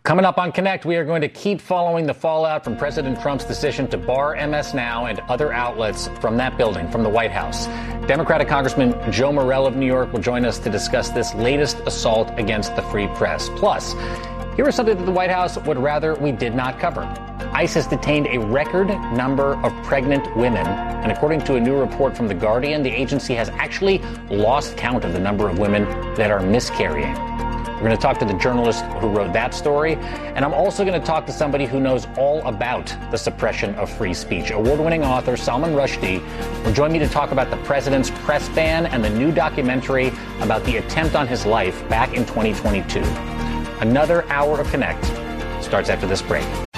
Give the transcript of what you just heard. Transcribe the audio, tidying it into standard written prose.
Coming up on Connect, we are going to keep following the fallout from President Trump's decision to bar MS Now and other outlets from that building, from the White House. Democratic Congressman Joe Morell of New York will join us to discuss this latest assault against the free press. Plus, here is something that the White House would rather we did not cover. ICE has detained a record number of pregnant women, and according to a new report from The Guardian, the agency has actually lost count of the number of women that are miscarrying. We're going to talk to the journalist who wrote that story, and I'm also going to talk to somebody who knows all about the suppression of free speech. Award-winning author Salman Rushdie will join me to talk about the president's press ban and the new documentary about the attempt on his life back in 2022. Another hour of Connect starts after this break.